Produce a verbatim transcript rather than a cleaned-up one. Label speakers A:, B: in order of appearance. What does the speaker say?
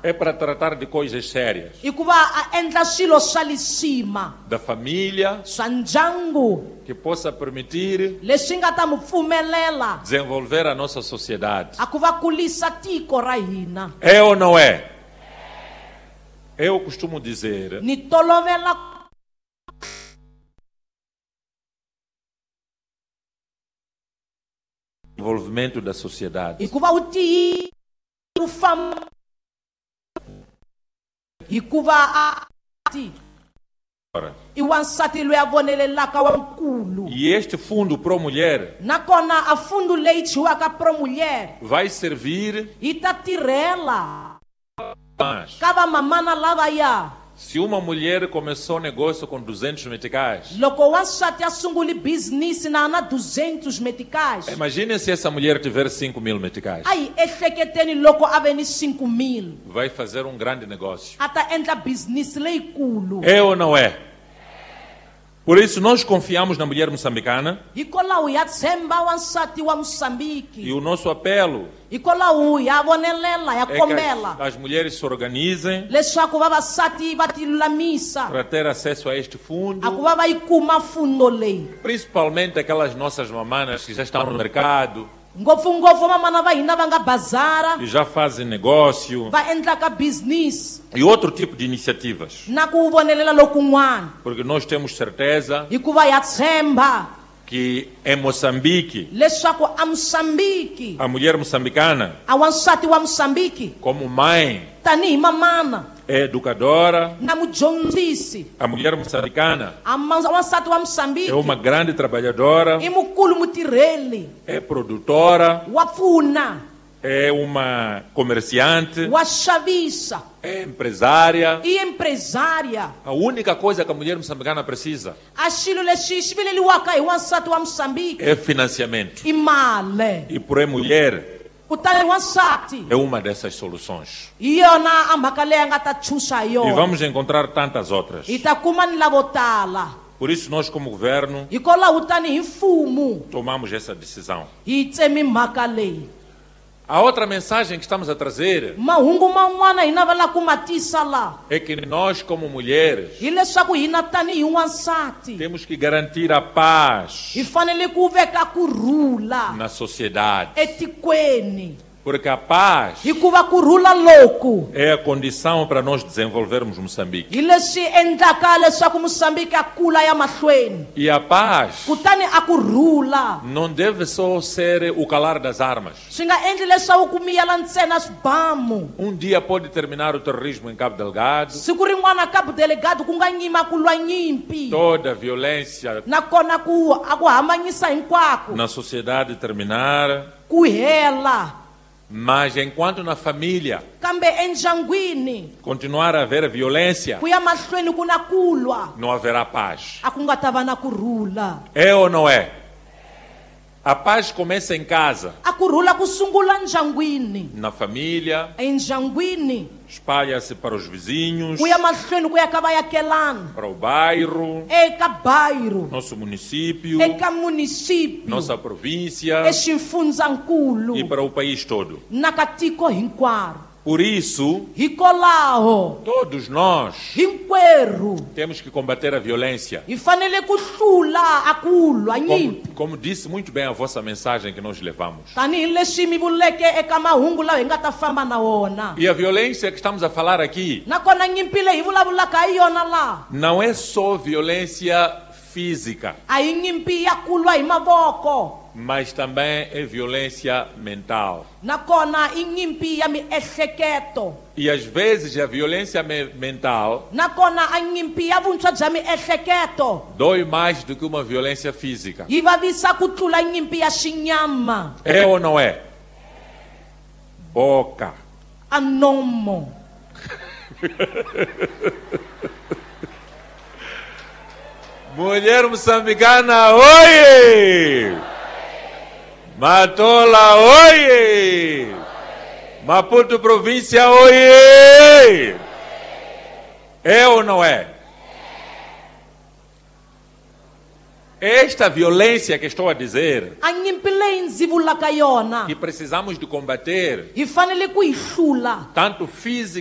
A: é para tratar de coisas sérias.
B: I ku va a endla swilo swa le sima
A: Da família,
B: swa ndyangu
A: que possa permitir
B: leswi nga ta mu pfumelela
A: desenvolver a nossa sociedade.
B: a ku va kulisa tiko ra hina.
A: É ou não é? Eu costumo dizer
B: Ni tolovela
A: desenvolvimento da sociedade.
B: hikuva u tiyi u famba hikuva a ti
A: Ora,
B: i wansati loyi a vonelelaka wa nkulu
A: e este fundo Pro Mulher
B: nakona a fundo leyi chiwaka Pro Mulher
A: vai servir
B: yi ta tirhela
A: mais.
B: ka vamamana lavaya.
A: Se uma mulher começou negócio com duzentos meticais,
B: Loko wansati a sunguli business na ana duzentos meticais,
A: imagine se essa mulher tiver cinco mil meticais.
B: aí ehleketeni loko a ve ni cinco mil
A: Vai fazer um grande negócio.
B: a ta endla business leyikulu.
A: É ou não é? Por isso nós confiamos na mulher moçambicana
B: Hikokwalaho ya tshemba wansati wa
A: e
B: Moçambique,
A: o nosso apelo
B: hikokwalaho ya vonelela ya
A: é que
B: kombela
A: as, as mulheres se organizem
B: leswaku vavasati va tilulamisa
A: para ter acesso a este
B: a ku
A: fundo,
B: va va yi kuma fundo leyi,
A: principalmente aquelas nossas mamanas que já estão no mercado,
B: ngopfungopfu vamana va hina va nga bazara
A: que já fazem negócio
B: va endlaka business
A: e outro tipo de iniciativas.
B: na ku vonelela lokun'wana,
A: Porque nós temos certeza
B: hikuva ya tshemba
A: que em Moçambique,
B: leswaku a Moçambique,
A: a mulher moçambicana,
B: a wansati wa Moçambique
A: como mãe,
B: tanihi mamana
A: é educadora,
B: na mudyondzisi,
A: a mulher moçambicana
B: a ma- wansati wa Moçambique
A: é uma grande trabalhadora,
B: i mukulu mutirheli
A: é produtora,
B: wa pfuna
A: é uma comerciante,
B: wa xavisa
A: é empresária.
B: i empresária.
A: A única coisa que a mulher moçambicana precisa
B: A xilo lexi xi vileliwaka hi wansati wa Moçambique
A: é financiamento.
B: i mali,
A: E por mulher
B: kutani wansati
A: é uma dessas soluções.
B: hi yona a mhaka leyi a nga ta tshunxa hi
A: E
B: yona,
A: vamos encontrar tantas outras.
B: hi ta kuma ni lavo tala.
A: Por isso nós como governo
B: Hikokwalaho tanihi mfumo
A: tomamos essa decisão.
B: hi tsemi mhaka leyi.
A: A outra mensagem que estamos a trazer
B: Mahungu man'wana hina va la ku ma tisa laha
A: é que nós como mulheres
B: hileswaku hina tanihi wansati
A: temos que garantir a paz
B: hi fanele ku veka kurhula
A: na sociedade.
B: etikweni,
A: Porque a paz
B: hikuva kurhula loku
A: é a condição para nós desenvolvermos Moçambique.
B: hi leswi endlaka leswaku Moçambique a kula ya mahlweni.
A: E a paz
B: Kutani a kurhula
A: não deve só ser o calar das armas.
B: swi nga endli leswaku ku miyela ntsena swibamu.
A: Um dia pode terminar o terrorismo em Cabo Delgado,
B: Siku rin'wana Cabo Delgado ku nga nyima ku lwa nyimpi,
A: toda a violência
B: nakona ku a ku hambanyisa hinkwako
A: na sociedade terminar,
B: ku hela,
A: mas enquanto na família
B: kambe endyangwini
A: continuar a haver violência,
B: ku ya mahlweni ku na kulwa
A: não haverá paz.
B: a ku nga ta va na kurhula.
A: É ou não é? A paz começa em casa,
B: A kurhula ku sungula ndyangwini,
A: na família,
B: endyangwini
A: espalha-se para os vizinhos,
B: ku ya mahlweni ku ya ka vayakelana,
A: para o bairro,
B: eka bairro,
A: nosso município,
B: eka munisipio,
A: nossa província
B: exifundzankulu
A: e para o país todo.
B: na ka tiko hinkwaro.
A: Por isso,
B: Hikokwalaho
A: todos nós
B: hinkwerhu
A: temos que combater a violência.
B: hi fanele ku hlula a ku lwa
A: Como,
B: nyimpi,
A: como disse muito bem a vossa mensagem que nós levamos.
B: tanihileswi mi vuleke eka mahungu lawa hi nga ta famba na wona.
A: E a violência que estamos a falar aqui
B: Nakona nyimpi leyi hi vulavulaka hi yona laha
A: não é só violência física,
B: a hi nyimpi ya ku lwa hi mavoko,
A: mas também é violência mental.
B: nakona i nyimpi ya miehleketo,
A: E às vezes a violência me- mental
B: nakona a nyimpi ya vuntshwa bya miehleketo
A: dói mais do que uma violência física.
B: yi vavisa ku tlula nyimpi ya xinyama.
A: É ou não é? Boca.
B: A nomo
A: Mulher moçambicana, oie! Matola, oie! Maputo província, oie! É ou não é? Esta violência que estou a dizer,
B: a nyimpi leyi ndzi vulaka yona
A: que precisamos de combater,
B: hi fanele ku yi hlula
A: tanto física